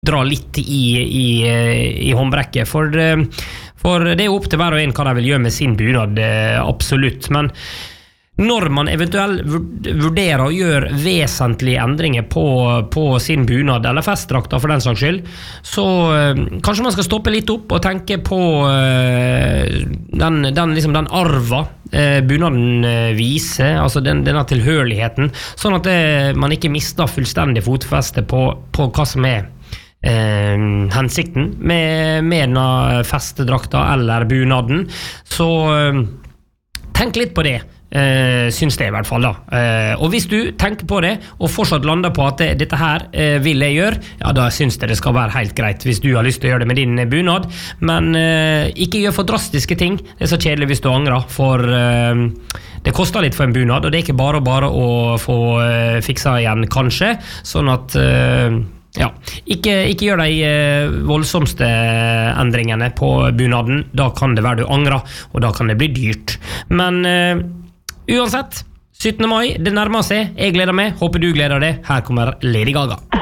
dra litt i håndbrekket, for det opp til hver og en hva de vil gjøre med sin bunad, absolutt, men når man eventuelt vurderer å gjøre vesentlige endringer på sin bunad, eller festdrakta for den saks skyld, så kanskje man skal stoppe litt opp og tenke på den arva bunaden viser, altså denne tilhørigheten, sånn at man ikke mister fullstendig fotfeste på hva som hensikten med denne festdrakta eller bunaden. Så tenk litt på det, syns det I hvert fall da. Og hvis du tenker på det og fortsatt lander på at dette her vil jeg gjøre, ja, da syns jeg det skal være helt greit hvis du har lyst til å gjøre det med din bunad, men ikke gjør for drastiske ting. Det så kjedelig hvis du angrer, for det koster litt for en bunad, og det ikke bare å få fiksa igjen kanskje, sånn at ja, ikke gjør de voldsomste endringene på bunaden, da kan det være du angrer, og da kan det bli dyrt. Men uansett, 17. mai, det nærmer seg, jeg gleder meg, håper du gleder deg, her kommer Lady Gaga.